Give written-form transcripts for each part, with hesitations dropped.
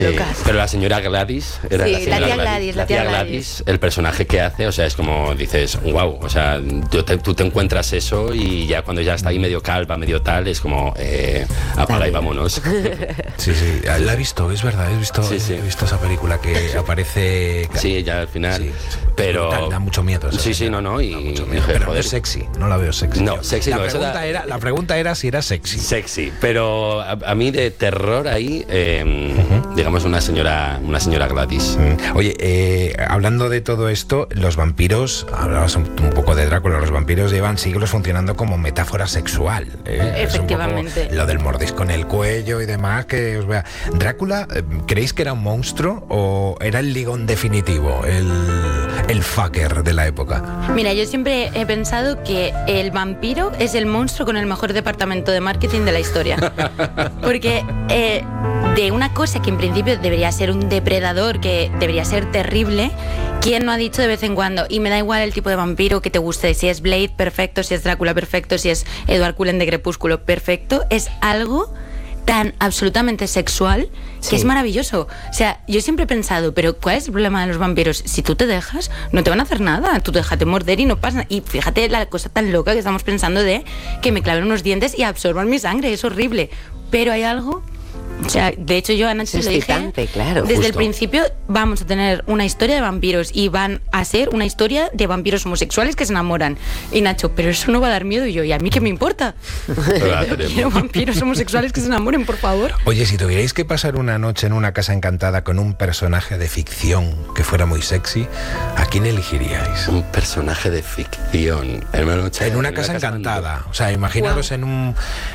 Pero la señora Gladys era Sí, la señora la tía Gladys, la tía Gladys, el personaje que hace, o sea, es como dices, wow, o sea, tú te encuentras eso y ya cuando ya está ahí medio calva, medio tal, es como apaga y vámonos. Sí, la he visto, es verdad, he visto esa película que aparece. Sí, ya al final. Sí. Pero da mucho miedo. Sí, no, y mucho miedo, pero no es sexy, no la veo sexy. No, sexy no. La pregunta era si era sexy. Sexy, pero a mí de terror ahí, digamos una señora Gladys. Oye, hablando de todo esto, los vampiros, hablabas un poco de Drácula, los vampiros llevan siglos funcionando como metáfora sexual. Efectivamente. Lo del mordisco en el cuello y demás, que os vea. ¿Drácula, creéis que era un monstruo o era el ligón definitivo, el fucker de la época? Mira, yo siempre he pensado que el vampiro es el monstruo con el mejor departamento de marketing de la historia. Porque de una cosa que en principio debería ser un depredador, que debería ser terrible, ¿quién no ha dicho de vez en cuando? Y me da igual el tipo de vampiro que te guste, si es Blade, perfecto, si es Drácula, perfecto, si es Edward Cullen de Crepúsculo, perfecto, es algo tan absolutamente sexual que es maravilloso. O sea, yo siempre he pensado, pero ¿cuál es el problema de los vampiros? Si tú te dejas, no te van a hacer nada, tú déjate morder y no pasa. Y fíjate la cosa tan loca que estamos pensando de que me claven unos dientes y absorban mi sangre, es horrible. Pero hay algo... O sea, de hecho yo a Nacho le dije, claro, desde el principio vamos a tener una historia de vampiros y van a ser una historia de vampiros homosexuales que se enamoran. Y Nacho, pero eso no va a dar miedo. Y yo, ¿y a mí qué me importa? Yo quiero vampiros homosexuales que se enamoren, por favor. Oye, si tuvierais que pasar una noche en una casa encantada con un personaje de ficción que fuera muy sexy, ¿a quién elegiríais? Un personaje de ficción en una casa encantada. O sea, imaginaros en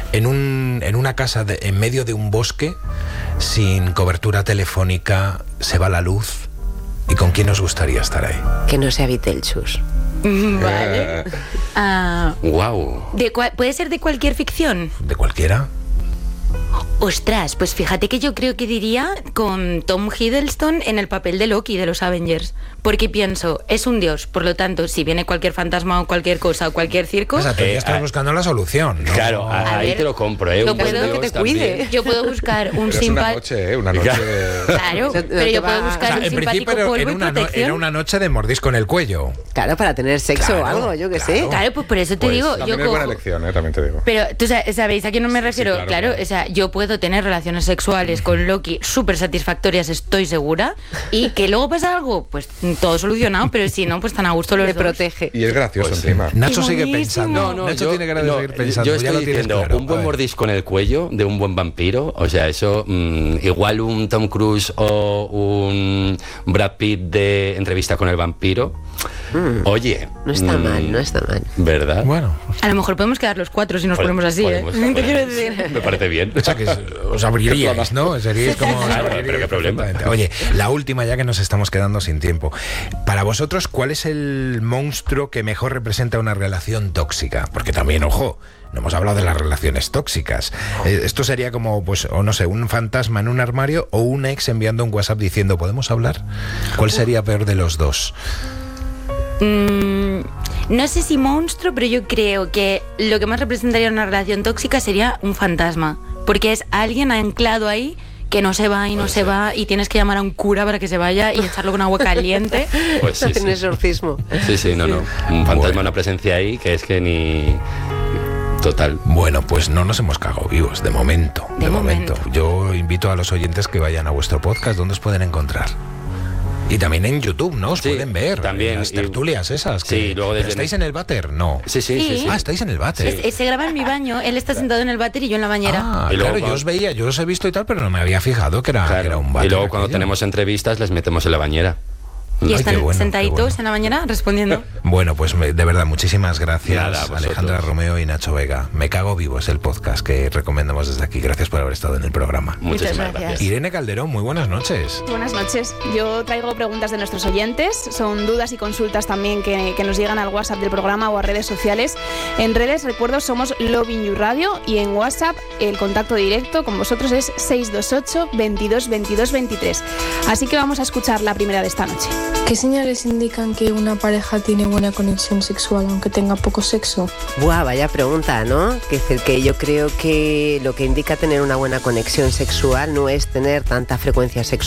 una casa en medio de un bosque, sin cobertura telefónica, se va la luz. ¿Y con quién os gustaría estar ahí? Que no sea Beetlejuice. Vale. Wow. ¿Puede ser de cualquier ficción? ¿De cualquiera? Ostras, pues fíjate que yo creo que diría con Tom Hiddleston en el papel de Loki de los Avengers, porque pienso, es un dios, por lo tanto, si viene cualquier fantasma o cualquier cosa o cualquier circo... O sea, tú ya estás buscando la solución, ¿no? Claro, ahí te lo compro, Yo puedo que te cuide. Yo puedo buscar un simpático... Una noche... Claro, pero yo puedo buscar un simpático polvo y protección. Era una noche de mordisco en el cuello. Claro, para tener sexo o algo, yo que sé. Claro, pues por eso te digo... También es buena elección, también te digo. Pero, ¿tú sabéis a quién no me refiero? Sí, claro. O sea, yo puedo tener relaciones sexuales con Loki súper satisfactorias, estoy segura, y que luego pasa algo, pues todo solucionado, pero si no, pues tan a gusto lo protege. Y es gracioso encima. Nacho sigue pensando. Nacho tiene ganas de seguir pensando. Yo estoy diciendo, claro, un buen mordisco en el cuello de un buen vampiro, o sea, eso, igual un Tom Cruise o un Brad Pitt de Entrevista con el vampiro. Oye, no está mal, no está mal. ¿Verdad? Bueno, a lo mejor podemos quedar los cuatro si nos ponemos así, ¿Te quiero decir? Me parece bien. O sea, que os abriríais, ¿no? Seríais como... Claro, pero qué problema. Oye, la última, ya que nos estamos quedando sin tiempo. Para vosotros, ¿cuál es el monstruo que mejor representa una relación tóxica? Porque también, ojo, no hemos hablado de las relaciones tóxicas. Esto sería como, pues, o no sé, un fantasma en un armario o un ex enviando un WhatsApp diciendo, ¿podemos hablar? ¿Cuál sería peor de los dos? No sé si monstruo, pero yo creo que lo que más representaría una relación tóxica sería un fantasma, porque es alguien anclado ahí que no se va y no se va y tienes que llamar a un cura para que se vaya y echarlo con agua caliente. Pues sí, un exorcismo. Sí, no. Un fantasma, una presencia ahí que es que ni... Total. Bueno, pues no nos hemos cagado vivos, de momento. De momento. Yo invito a los oyentes que vayan a vuestro podcast, ¿dónde os pueden encontrar? Y también en YouTube, ¿no? Os pueden ver. También. Las tertulias esas. Sí, luego desde... ¿Estáis en el váter? No. Sí. Estáis en el váter. Se graba en mi baño, él está sentado en el váter y yo en la bañera. Y luego, claro, yo os veía, yo os he visto y tal, pero no me había fijado que era un váter. Y luego cuando tenemos entrevistas les metemos en la bañera. Y están sentaditos en la mañana respondiendo. Bueno, pues de verdad, muchísimas gracias. Nada, Alejandra Romeo y Nacho Vega. Me cago vivo es el podcast que recomendamos desde aquí. Gracias por haber estado en el programa. Muchísimas gracias. Irene Calderón, muy buenas noches. Buenas noches. Yo traigo preguntas de nuestros oyentes. Son dudas y consultas también que nos llegan al WhatsApp del programa o a redes sociales. En redes, recuerdo, somos Loving You Radio, y en WhatsApp el contacto directo con vosotros es 628 22 22 23. Así que vamos a escuchar la primera de esta noche. ¿Qué señales indican que una pareja tiene buena conexión sexual aunque tenga poco sexo? Buah, vaya pregunta, ¿no? Que es decir, que yo creo que lo que indica tener una buena conexión sexual no es tener tanta frecuencia sexual